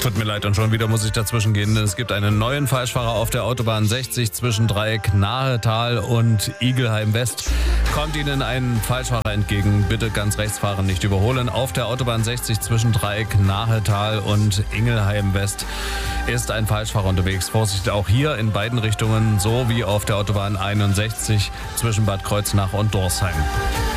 Tut mir leid, und schon wieder muss ich dazwischen gehen. Es gibt einen neuen Falschfahrer auf der Autobahn 60 zwischen Dreieck Nahetal und Igelheim West. Kommt Ihnen ein Falschfahrer entgegen, bitte ganz rechts fahren, nicht überholen. Auf der Autobahn 60 zwischen Dreieck Nahetal und Ingelheim West ist ein Falschfahrer unterwegs. Vorsicht auch hier in beiden Richtungen, so wie auf der Autobahn 61 zwischen Bad Kreuznach und Dorsheim.